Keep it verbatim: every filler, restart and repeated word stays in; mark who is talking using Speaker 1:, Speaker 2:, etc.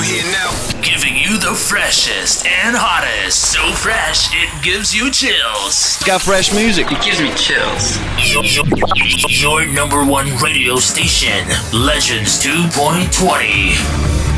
Speaker 1: here now.
Speaker 2: Giving you the freshest and hottest. So fresh, it gives you chills.
Speaker 3: Got fresh music.
Speaker 1: It gives me chills.
Speaker 2: Your, your, your number one radio station, Legends two point twenty.